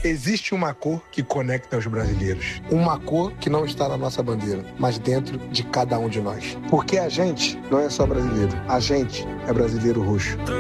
Existe uma cor que conecta os brasileiros. Uma cor que não está na nossa bandeira, mas dentro de cada um de nós. Porque a gente não é só brasileiro. A gente é brasileiro roxo.